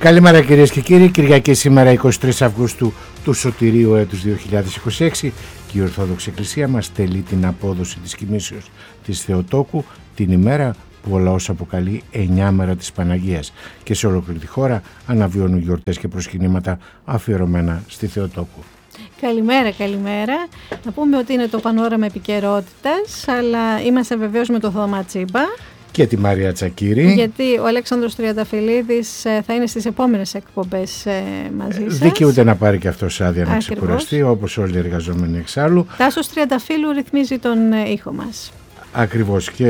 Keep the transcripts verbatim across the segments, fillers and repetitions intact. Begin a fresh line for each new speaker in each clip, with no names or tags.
Καλημέρα κυρίες και κύριοι, Κυριακή σήμερα εικοστή τρίτη Αυγούστου του Σωτηρίου έτους δύο χιλιάδες είκοσι έξι και η Ορθόδοξη Εκκλησία μας τελεί την απόδοση της κοιμήσεως της Θεοτόκου την ημέρα που ο λαός αποκαλεί εννιά μέρα της Παναγίας και σε ολόκληρη τη χώρα αναβιώνουν γιορτές και προσκυνήματα αφιερωμένα στη Θεοτόκου.
Καλημέρα, καλημέρα. Να πούμε ότι είναι το πανόραμα επικαιρότητας, αλλά είμαστε βεβαίως με το Θωμά Τσίμπα
και τη Μαρία Τσακύρη.
Γιατί ο Αλέξανδρος Τριανταφυλλίδης θα είναι στις επόμενες εκπομπές μαζί σας.
Δικαιούται να πάρει και αυτός άδεια να ξεκουραστεί, όπως όλοι οι εργαζόμενοι εξάλλου.
Τάσος Τριανταφύλλου ρυθμίζει τον ήχο μας.
Ακριβώς. Και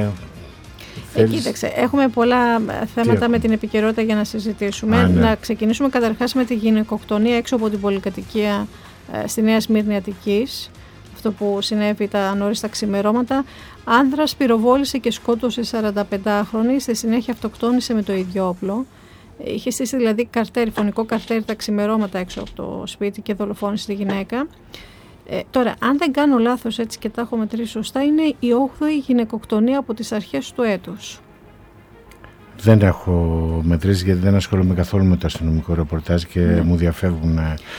ε, κοίταξε, έχουμε πολλά θέματα με την επικαιρότητα για να συζητήσουμε. Α, ναι. Να ξεκινήσουμε καταρχάς με τη γυναικοκτονία έξω από την πολυκατοικία στη Νέα Σμύρνη Αττικής. Αυτό που συνέβη τα νωρίς τα ξημερώματα. Άνδρας πυροβόλησε και σκότωσε σαρανταπεντάχρονη, στη συνέχεια αυτοκτόνησε με το ίδιο όπλο. Είχε στήσει δηλαδή καρτέρι, φωνικό καρτέρι τα ξημερώματα έξω από το σπίτι και δολοφόνησε τη γυναίκα. Ε, τώρα, αν δεν κάνω λάθος έτσι και τα έχω μετρήσει σωστά, είναι η όγδοη γυναικοκτονία από τις αρχές του έτους.
Δεν έχω μετρήσει γιατί δεν ασχολούμαι καθόλου με το αστυνομικό ρεπορτάζ και ναι. μου διαφεύγουν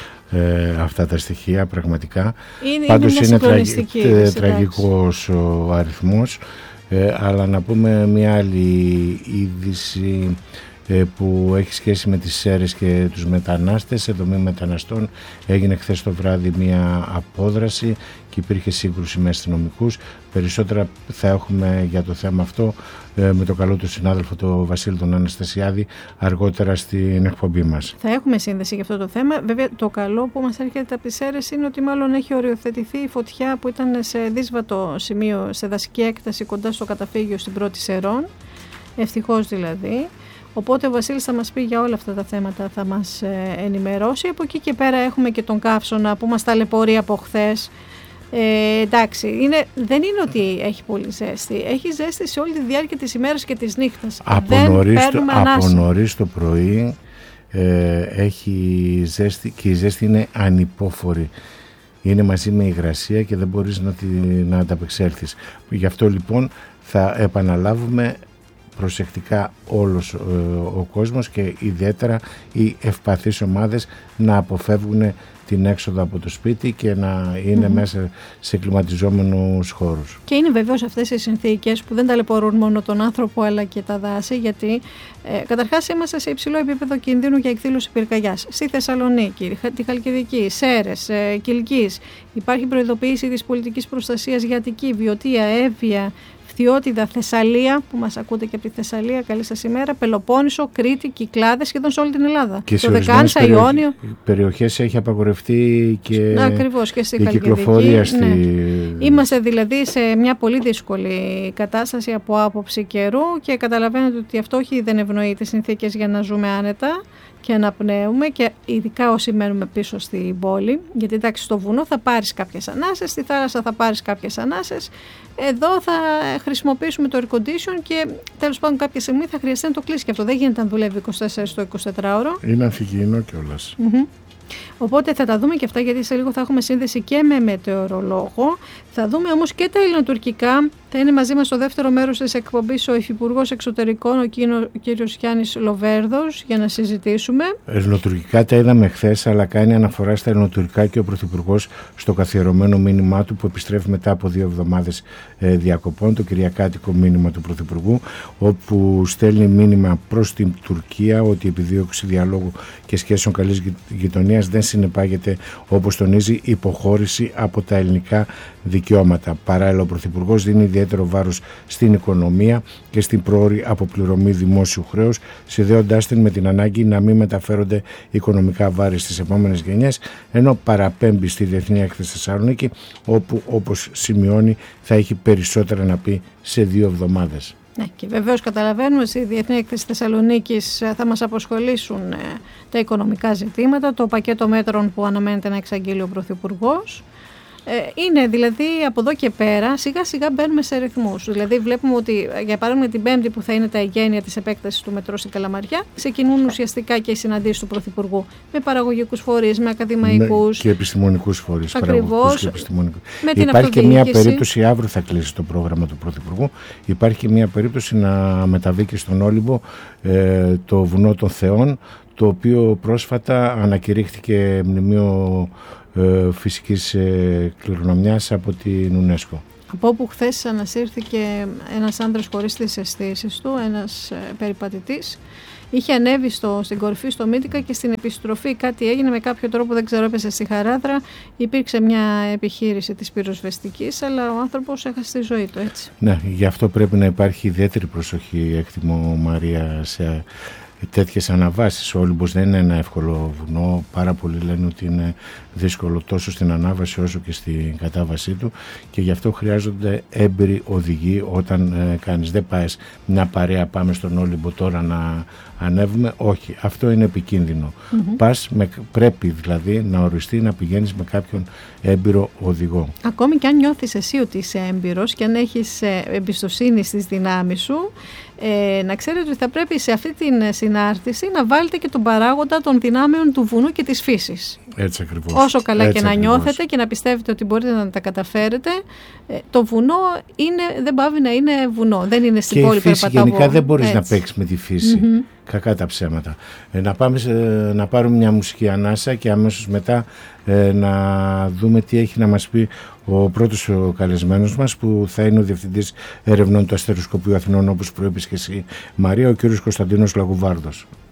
ε, αυτά τα στοιχεία πραγματικά.
Είναι,
Πάντως
είναι,
είναι τραγι, τε, τραγικός ο αριθμός, ε, αλλά να πούμε μια άλλη είδηση ε, που έχει σχέση με τις Σέρρες και τους μετανάστες. Σε δομή μεταναστών έγινε χθες το βράδυ μια απόδραση και υπήρχε σύγκρουση με αστυνομικούς. Περισσότερα θα έχουμε για το θέμα αυτό ε, με το καλό του συνάδελφο τον Βασίλη τον Αναστασιάδη αργότερα στην εκπομπή μας.
Θα έχουμε σύνδεση για αυτό το θέμα. Βέβαια το καλό που μας έρχεται από τις Σέρρες είναι ότι μάλλον έχει οριοθετηθεί η φωτιά που ήταν σε δύσβατο σημείο, σε δασική έκταση κοντά στο καταφύγιο στην Πρώτη Σερών. Ευτυχώς δηλαδή. Οπότε ο Βασίλης θα μας πει για όλα αυτά τα θέματα, θα μας ενημερώσει. Από εκεί και πέρα έχουμε και τον Καύσωνα που μας ταλαιπωρεί από χθες. Ε, εντάξει, είναι, δεν είναι ότι έχει πολύ ζέστη. Έχει ζέστη σε όλη τη διάρκεια της ημέρας και της νύχτας.
Από νωρίς το, από νωρίς το πρωί ε, έχει ζέστη και η ζέστη είναι ανυπόφορη. Είναι μαζί με υγρασία και δεν μπορείς να, τη, να ανταπεξέλθεις. Γι' αυτό λοιπόν θα επαναλάβουμε προσεκτικά όλος ε, ο κόσμος και ιδιαίτερα οι ευπαθείς ομάδες να αποφεύγουν την έξοδο από το σπίτι και να είναι mm-hmm. μέσα σε κλιματιζόμενους χώρους.
Και είναι βεβαίως αυτές οι συνθήκες που δεν ταλαιπωρούν μόνο τον άνθρωπο αλλά και τα δάση, γιατί ε, καταρχάς είμαστε σε υψηλό επίπεδο κινδύνου για εκδήλωση πυρκαγιάς. Στη Θεσσαλονίκη, τη Χαλκιδική, Σέρρες, ε, Κιλκής. Υπάρχει προειδοποίηση της πολιτικής προστασίας για Αττική, Βιωτία, Εύβοια, Φθιώτιδα, Θεσσαλία, που μας ακούτε και από τη Θεσσαλία, καλή σας ημέρα, Πελοπόννησο, Κρήτη, Κυκλάδες, σχεδόν σε όλη την Ελλάδα.
Και
το Δεκάνησα, περιοχ... Ιόνιο.
Περιοχές έχει απαγορευτεί και,
ακριβώς, και στη
η κυκλοφορία στη...
Ναι. Είμαστε δηλαδή σε μια πολύ δύσκολη κατάσταση από άποψη καιρού και καταλαβαίνετε ότι αυτό όχι δεν ευνοεί τις συνθήκες για να ζούμε άνετα και αναπνέουμε, και ειδικά όσοι μένουμε πίσω στην πόλη, γιατί εντάξει στο βουνό θα πάρεις κάποιες ανάσες, στη θάλασσα θα πάρεις κάποιες ανάσες, εδώ θα χρησιμοποιήσουμε το air condition και τέλος πάντων κάποια στιγμή θα χρειαστεί να το κλείσει και αυτό. Δεν γίνεται να δουλεύει είκοσι τέσσερα στο εικοσιτετράωρο.
Είναι αμφιγεινό κιόλας.
Mm-hmm. Οπότε θα τα δούμε και αυτά, γιατί σε λίγο θα έχουμε σύνδεση και με μετεωρολόγο. Θα δούμε όμως και τα ελληνοτουρκικά. Θα είναι μαζί μας στο δεύτερο μέρος της εκπομπής ο Υφυπουργός Εξωτερικών, ο κύριος Γιάννης Λοβέρδος, για να συζητήσουμε.
Ελληνοτουρκικά τα είδαμε χθες, αλλά κάνει αναφορά στα ελληνοτουρκικά και ο Πρωθυπουργός στο καθιερωμένο μήνυμά του που επιστρέφει μετά από δύο εβδομάδες ε, διακοπών, το κυριακάτικο μήνυμα του Πρωθυπουργού, όπου στέλνει μήνυμα προς την Τουρκία ότι η επιδίωξη διαλόγου και σχέσεων καλής γειτονίας δεν συνεπάγεται, όπως τονίζει, υποχώρηση από τα ελληνικά δικαιώματα. Παράλληλα, ο Πρωθυπουργός δίνει ιδιαίτερο βάρος στην οικονομία και στην πρόωρη αποπληρωμή δημόσιου χρέους, συνδέοντάς την με την ανάγκη να μην μεταφέρονται οικονομικά βάρη στις επόμενες γενιές, ενώ παραπέμπει στη Διεθνή Έκθεση Θεσσαλονίκη, όπου, όπως σημειώνει, θα έχει περισσότερα να πει σε δύο εβδομάδες.
Ναι, και βεβαίως καταλαβαίνουμε στη Διεθνή Έκθεση Θεσσαλονίκης θα μας απασχολήσουν ε, τα οικονομικά ζητήματα, το πακέτο μέτρων που αναμένεται να εξαγγείλει ο Πρωθυπουργός. Είναι δηλαδή από εδώ και πέρα σιγά σιγά μπαίνουμε σε ρυθμούς. Δηλαδή βλέπουμε ότι για παράδειγμα την Πέμπτη που θα είναι τα εγγένεια της επέκτασης του μετρό στην Καλαμαριά, ξεκινούν ουσιαστικά και οι συναντήσεις του Πρωθυπουργού με παραγωγικούς φορείς, με ακαδημαϊκούς.
Ναι, και επιστημονικούς φορείς.
Ακριβώς.
Και επιστημονικούς.
Με την
Υπάρχει και μια περίπτωση, αύριο θα κλείσει το πρόγραμμα του Πρωθυπουργού, υπάρχει και μια περίπτωση να μεταβεί και στον Όλυμπο ε, το βουνό των Θεών, το οποίο πρόσφατα ανακηρύχθηκε μνημείο ε, φυσικής ε, κληρονομιάς από την UNESCO.
Από όπου χθες ανασύρθηκε ένας άντρας χωρίς τις αισθήσεις του, ένας ε, περιπατητής. Είχε ανέβει στο, στην κορυφή στο Μύτικα και στην επιστροφή κάτι έγινε με κάποιο τρόπο, δεν ξέρω, έπεσε στη χαράδρα. Υπήρξε μια επιχείρηση της πυροσβεστικής, αλλά ο άνθρωπος έχασε τη ζωή του, έτσι.
Ναι, γι' αυτό πρέπει να υπάρχει ιδιαίτερη προσοχή, εκτιμώ, Μαρία, σε τέτοιες αναβάσεις. Ο Όλυμπος δεν είναι ένα εύκολο βουνό. Πάρα πολλοί λένε ότι είναι δύσκολο τόσο στην ανάβαση όσο και στην κατάβασή του, και γι' αυτό χρειάζονται έμπειροι οδηγοί όταν ε, κάνεις. Δεν πάεις μια παρέα, πάμε στον Όλυμπο τώρα να ανέβουμε. Όχι, αυτό είναι επικίνδυνο. Mm-hmm. Πας με, πρέπει δηλαδή να οριστεί να πηγαίνεις με κάποιον έμπειρο οδηγό.
Ακόμη και αν νιώθεις εσύ ότι είσαι έμπειρος και αν έχεις εμπιστοσύνη στις δυνάμεις σου, ε, να ξέρετε ότι θα πρέπει σε αυτή την συνάρτηση να βάλετε και τον παράγοντα των δυνάμεων του βουνού και της φύσης.
Έτσι ακριβώς.
Όσο καλά
Έτσι
και να
ακριβώς.
νιώθετε και να πιστεύετε ότι μπορείτε να τα καταφέρετε, το βουνό είναι, δεν πάβει να είναι βουνό. Δεν είναι στην πόλη περπατάω.
Και γενικά δεν μπορείς Έτσι. να παίξεις με τη φύση. Mm-hmm. Κακά τα ψέματα. Ε, να, πάμε σε, να πάρουμε μια μουσική ανάσα και αμέσως μετά ε, να δούμε τι έχει να μας πει ο πρώτος ο καλεσμένος μας, που θα είναι ο Διευθυντής Ερευνών του Αστεροσκοπείου Αθηνών, όπως προείπες και εσύ, Μαρία, ο κ. Κωνσταντίνος Λαγουβάρδος.